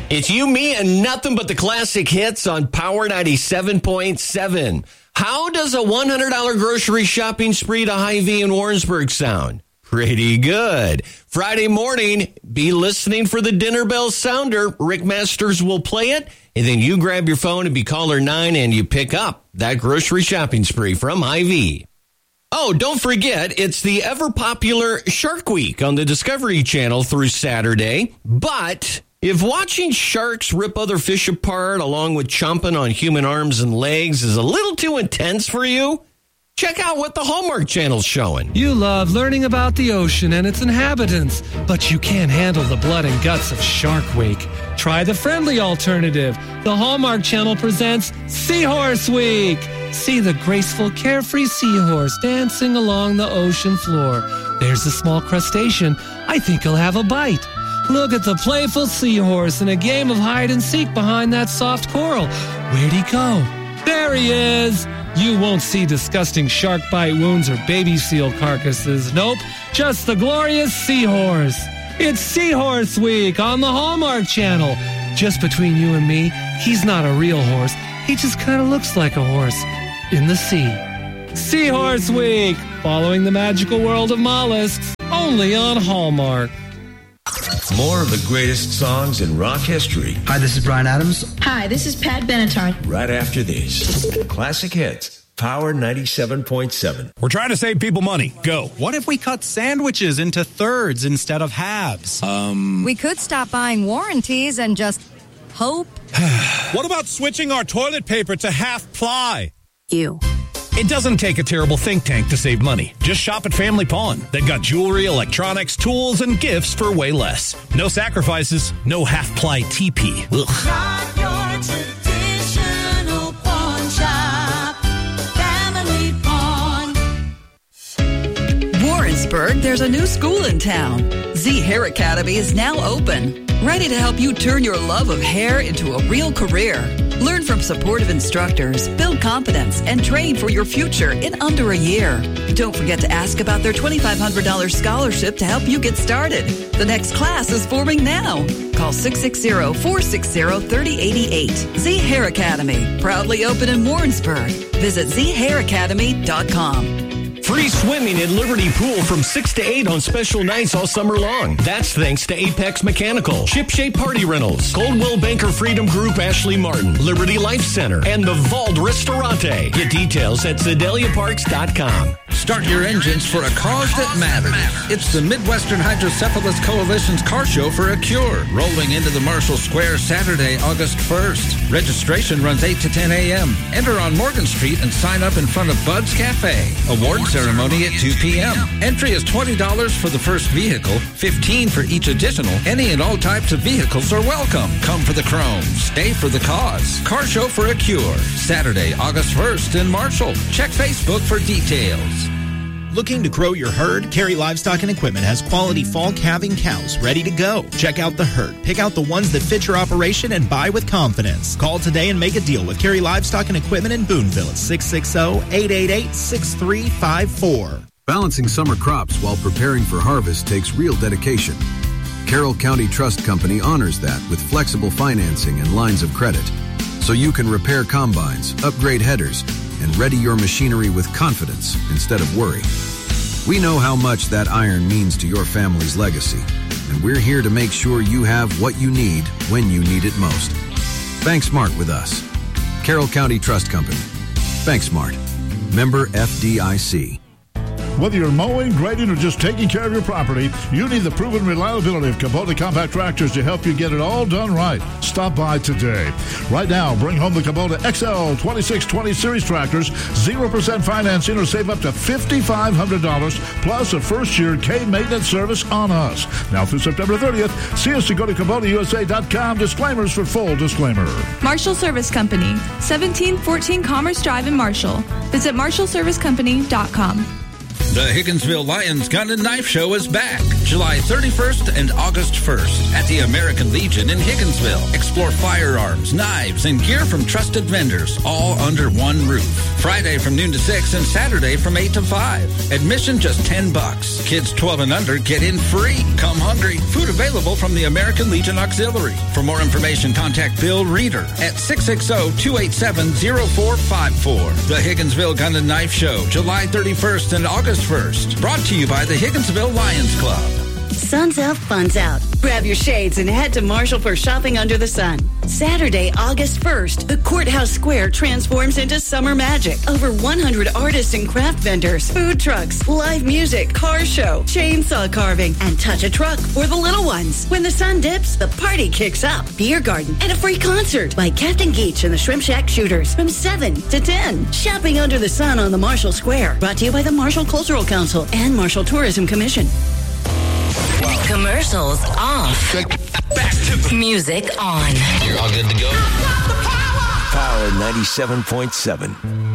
It's you, me, and nothing but the classic hits on Power 97.7. How does a $100 grocery shopping spree to Hy-Vee in Warrensburg sound? Pretty good. Friday morning, be listening for the dinner bell sounder. Rick Masters will play it, and then you grab your phone and be caller 9 and you pick up that grocery shopping spree from Hy-Vee. Oh, don't forget, it's the ever-popular Shark Week on the Discovery Channel through Saturday. But if watching sharks rip other fish apart along with chomping on human arms and legs is a little too intense for you, check out what the Hallmark Channel's showing. You love learning about the ocean and its inhabitants, but you can't handle the blood and guts of Shark Week. Try the friendly alternative. The Hallmark Channel presents Seahorse Week. See the graceful, carefree seahorse dancing along the ocean floor. There's a small crustacean. I think he'll have a bite. Look at the playful seahorse in a game of hide and seek behind that soft coral. Where'd he go? There he is. You won't see disgusting shark bite wounds or baby seal carcasses. Nope, just the glorious seahorse. It's Seahorse Week on the Hallmark Channel. Just between you and me, he's not a real horse. He just kind of looks like a horse in the sea. Seahorse Week, following the magical world of mollusks, only on Hallmark. More of the greatest songs in rock history. Hi, this is Bryan Adams. Hi, this is Pat Benatar. Right after this. Classic Hits, Power 97.7. We're trying to save people money. Go. What if we cut sandwiches into thirds instead of halves? We could stop buying warranties and just hope. What about switching our toilet paper to half ply? You. It doesn't take a terrible think tank to save money. Just shop at Family Pawn. They've got jewelry, electronics, tools, and gifts for way less. No sacrifices, no half-ply TP. Ugh. Not your traditional pawn shop. Family Pawn. Warrensburg, there's a new school in town. Z Hair Academy is now open. Ready to help you turn your love of hair into a real career. Learn from supportive instructors, build confidence, and train for your future in under a year. Don't forget to ask about their $2,500 scholarship to help you get started. The next class is forming now. Call 660-460-3088. Z Hair Academy, proudly open in Warrensburg. Visit zhairacademy.com. Free swimming at Liberty Pool from 6 to 8 on special nights all summer long. That's thanks to Apex Mechanical, Shipshape Party Rentals, Coldwell Banker Freedom Group, Ashley Martin, Liberty Life Center, and the Vault Ristorante. Get details at SedeliaParks.com. Start your engines for a cause that matters. It's the Midwestern Hydrocephalus Coalition's Car Show for a Cure, rolling into the Marshall Square Saturday, August 1st. Registration runs 8 to 10 a.m. Enter on Morgan Street and sign up in front of Bud's Cafe. Award ceremony at 2 p.m. Entry is $20 for the first vehicle, $15 for each additional. Any and all types of vehicles are welcome. Come for the chrome. Stay for the cause. Car Show for a Cure. Saturday, August 1st in Marshall. Check Facebook for details. Looking to grow your herd? Kerry Livestock and Equipment has quality fall calving cows ready to go. Check out the herd. Pick out the ones that fit your operation and buy with confidence. Call today and make a deal with Kerry Livestock and Equipment in Boonville at 660-888-6354. Balancing summer crops while preparing for harvest takes real dedication. Carroll County Trust Company honors that with flexible financing and lines of credit, so you can repair combines, upgrade headers, and ready your machinery with confidence instead of worry. We know how much that iron means to your family's legacy, and we're here to make sure you have what you need when you need it most. Bank Smart with us. Carroll County Trust Company. Bank Smart. Member FDIC. Whether you're mowing, grading, or just taking care of your property, you need the proven reliability of Kubota Compact Tractors to help you get it all done right. Stop by today. Right now, bring home the Kubota XL 2620 Series tractors, 0% financing, or save up to $5,500, plus a first-year K-maintenance service on us. Now through September 30th, see us to go to KubotaUSA.com. Disclaimers for full disclaimer. Marshall Service Company, 1714 Commerce Drive in Marshall. Visit MarshallServiceCompany.com. The Higginsville Lions Gun and Knife Show is back July 31st and August 1st at the American Legion in Higginsville. Explore firearms, knives, and gear from trusted vendors, all under one roof. Friday from noon to 6 and Saturday from 8 to 5. Admission just $10. Kids 12 and under get in free. Come hungry. Food available from the American Legion Auxiliary. For more information, contact Bill Reeder at 660-287-0454. The Higginsville Gun and Knife Show, July 31st and August 1st. Brought to you by the Higginsville Lions Club. Sun's out, fun's out. Grab your shades and head to Marshall for shopping under the sun. Saturday, August 1st, the Courthouse Square transforms into summer magic. Over 100 artists and craft vendors, food trucks, live music, car show, chainsaw carving, and touch a truck for the little ones. When the sun dips, the party kicks up. Beer garden and a free concert by Captain Geach and the Shrimp Shack Shooters from 7 to 10. Shopping under the sun on the Marshall Square. Brought to you by the Marshall Cultural Council and Marshall Tourism Commission. Commercials off. Back to music on. You're all good to go. Power 97.7.